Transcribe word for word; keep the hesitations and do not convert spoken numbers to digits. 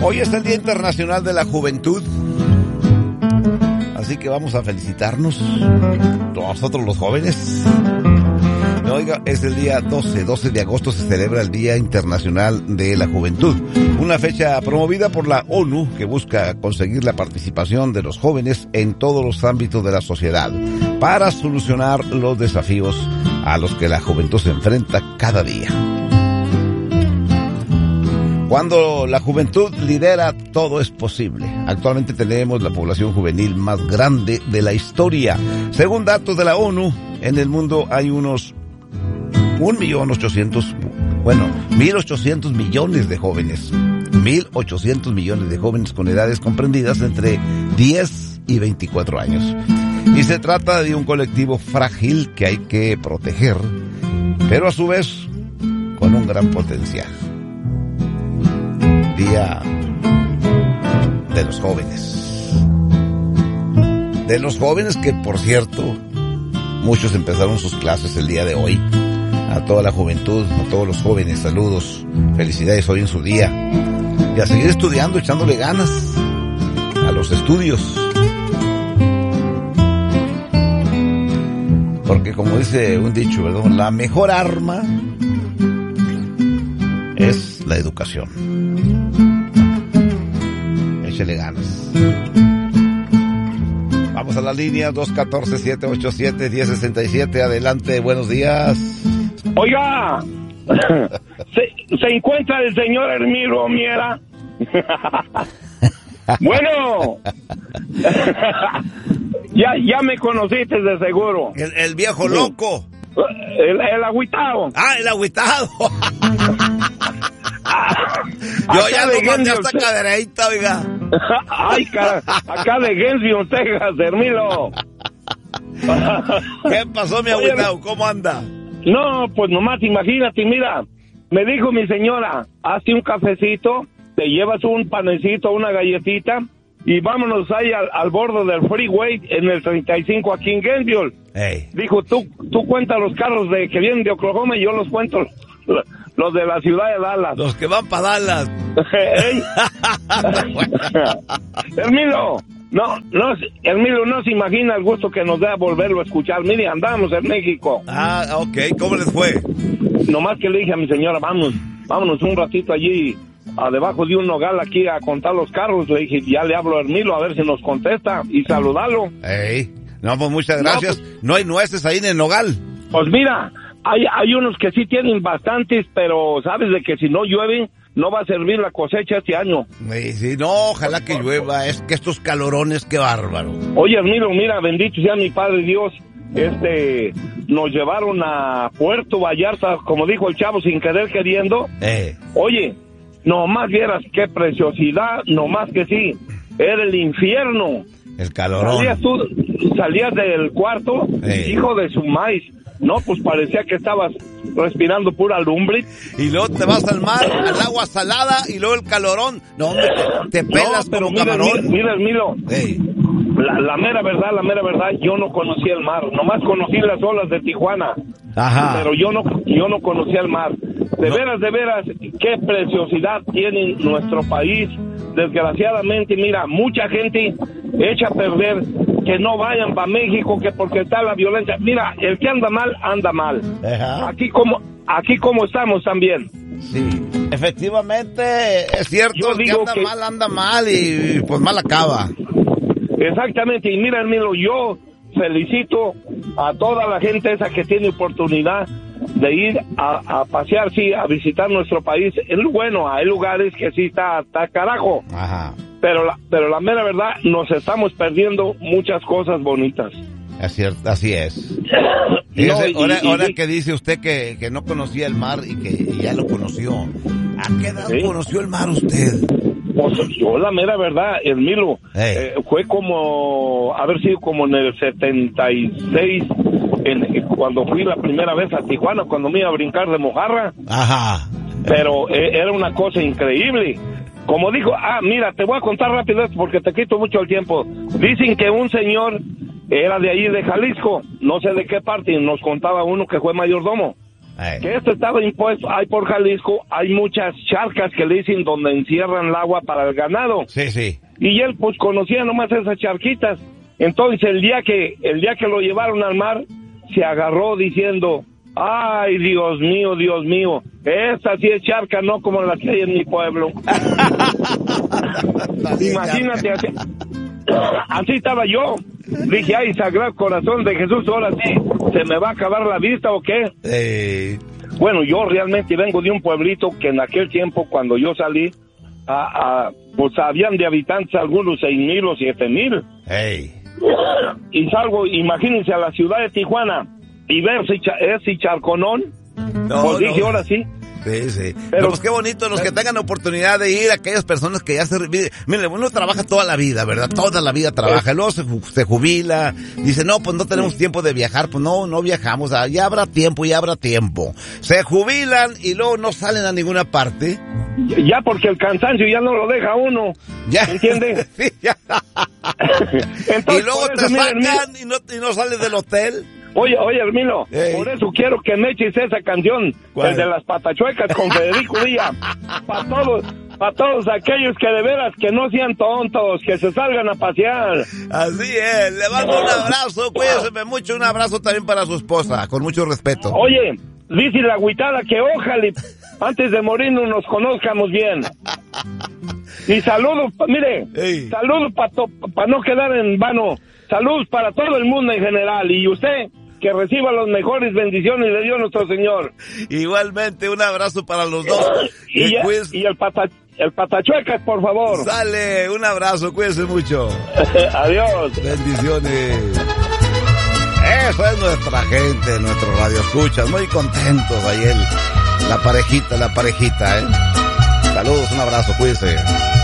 Hoy es el Día Internacional de la Juventud, así que vamos a felicitarnos, nosotros los jóvenes. Oiga, es el día doce, doce de agosto se celebra el Día Internacional de la Juventud, una fecha promovida por la ONU que busca conseguir la participación de los jóvenes en todos los ámbitos de la sociedad para solucionar los desafíos a los que la juventud se enfrenta cada día. Cuando la juventud lidera, todo es posible. Actualmente tenemos la población juvenil más grande de la historia. Según datos de la ONU, en el mundo hay unos un millón ochocientos, bueno, mil ochocientos millones de jóvenes. Mil ochocientos millones de jóvenes con edades comprendidas entre diez y veinticuatro años. Y se trata de un colectivo frágil que hay que proteger, pero a su vez con un gran potencial. Día de los jóvenes. De los jóvenes que, por cierto, muchos empezaron sus clases el día de hoy. A toda la juventud, a todos los jóvenes, saludos, felicidades hoy en su día. Y a seguir estudiando, echándole ganas a los estudios. Porque como dice un dicho, ¿verdad? La mejor arma es la educación. Échale ganas. Vamos a la línea dos uno cuatro, siete ocho siete, uno cero seis siete. Adelante, buenos días. Oiga, se, se encuentra el señor Hermilo Miera. Bueno, ya ya me conociste de seguro. El, el viejo loco. El, el agüitado. Ah, el agüitado. Yo ya le mandé hasta cadereita, oiga. Ay, cara, acá de Gainesville, Texas, Hermilo. ¿Qué pasó, mi agüitado? ¿Cómo anda? No, pues nomás imagínate, mira, me dijo mi señora, hazte un cafecito, te llevas un panecito, una galletita, y vámonos ahí al, al borde del freeway en el treinta y cinco aquí en Gainesville. Hey. Dijo, tú tú cuenta los carros de que vienen de Oklahoma y yo los cuento los, los de la ciudad de Dallas. Los que van para Dallas. Hermilo, no, no, Hermilo, no se imagina el gusto que nos da volverlo a escuchar. Mire, andamos en México. Ah, ok, ¿cómo les fue? Nomás que le dije a mi señora, vámonos, vámonos un ratito allí, a debajo de un nogal aquí a contar los carros. Le dije, ya le hablo a Hermilo a ver si nos contesta y saludarlo. Ey, no, pues muchas gracias. No, pues, no hay nueces ahí en el nogal. Pues mira, hay, hay unos que sí tienen bastantes, pero sabes de que si no llueve, no va a servir la cosecha este año. Sí, sí, no, ojalá que llueva, es que estos calorones, qué bárbaro. Oye, Hermilo, mira, bendito sea mi Padre Dios, este, nos llevaron a Puerto Vallarta, como dijo el chavo, sin querer queriendo. Eh. Oye, nomás vieras qué preciosidad, nomás que sí, era el infierno. El calorón. Salías tú, salías del cuarto, eh. hijo de su maíz. No, pues parecía que estabas respirando pura lumbre. Y luego te vas al mar, al agua salada, y luego el calorón. No, hombre, te, te pelas, no, pero mira, camarón. Mira, mira, Milo. Hey. La, la mera verdad, la mera verdad, yo no conocía el mar. Nomás conocí las olas de Tijuana. Ajá. Pero yo no, yo no conocía el mar. De no. veras, de veras, qué preciosidad tiene nuestro país. Desgraciadamente, mira, mucha gente echa a perder que no vayan para México, que porque está la violencia. Mira, el que anda mal, anda mal. Ajá. Aquí como aquí como estamos también. Sí, efectivamente, es cierto, yo el que anda que... mal, anda mal y, y pues mal acaba. Exactamente, y mira, Hermilo, yo felicito a toda la gente esa que tiene oportunidad de ir a, a pasear, sí, a visitar nuestro país. Es bueno, hay lugares que sí está, está carajo. Ajá. Pero la, pero la mera verdad, nos estamos perdiendo muchas cosas bonitas. Es cierto, así es. Fíjese, no, y, ahora, y, ahora y, que dice usted que, que no conocía el mar y que y ya lo conoció. ¿A qué edad ¿sí? conoció el mar usted? Pues yo la mera verdad, Hermilo, hey. eh, fue como, haber sido como en el setenta y seis, en, cuando fui la primera vez a Tijuana, cuando me iba a brincar de mojarra. Ajá. Pero eh, era una cosa increíble. Como dijo, ah, mira, te voy a contar rápido esto porque te quito mucho el tiempo. Dicen que un señor era de ahí de Jalisco, no sé de qué parte, nos contaba uno que fue mayordomo. Ay. Que esto estaba impuesto, hay por Jalisco, hay muchas charcas que le dicen donde encierran el agua para el ganado. Sí, sí. Y él pues conocía nomás esas charquitas. Entonces el día que, el día que lo llevaron al mar, se agarró diciendo, ay, Dios mío, Dios mío, esta sí es charca, no como la que hay en mi pueblo. Imagínate, así, así estaba yo. Dije, ay, Sagrado Corazón de Jesús, ahora sí, ¿se me va a acabar la vista o qué? Eh... Bueno, yo realmente vengo de un pueblito que en aquel tiempo, cuando yo salí, a, a, pues habían de habitantes algunos seis mil o siete mil. Hey. Y salgo, imagínense, a la ciudad de Tijuana y ver ese, ese charconón. No, pues dije, no. Ahora sí. Sí, sí. Pero no, pues qué bonito los que tengan oportunidad de ir, aquellas personas que ya se... Mire, uno trabaja toda la vida, ¿verdad? Toda la vida trabaja. Y luego se, se jubila. Dice, no, pues no tenemos tiempo de viajar. Pues no, no viajamos. Ya habrá tiempo, ya habrá tiempo. Se jubilan y luego no salen a ninguna parte. Ya porque el cansancio ya no lo deja uno. Ya. ¿Entiendes? Sí, ya. Entonces, y luego te eso, sacan miren, y, no, y no sales del hotel. Oye, oye, Hermilo, hey. Por eso quiero que me eches esa canción, ¿cuál? El de las patachuecas con Federico Díaz. Para todos, para todos aquellos que de veras que no sean tontos, que se salgan a pasear. Así es, le mando un abrazo, cuídese mucho, un abrazo también para su esposa, con mucho respeto. Oye, dice la agüitada que ojalá antes de morirnos nos conozcamos bien. Y saludos, mire, hey. Saludos para pa no quedar en vano. Saludos para todo el mundo en general. Y usted, que reciba las mejores bendiciones de Dios nuestro Señor. Igualmente, un abrazo para los dos. y, pues... y el, pata, el patachuecas, por favor. Sale, un abrazo, cuídense mucho. Adiós. Bendiciones. Eso es nuestra gente, nuestro radio escucha. Muy contentos ahí, el, la parejita, la parejita, ¿eh? Saludos, un abrazo, cuídense.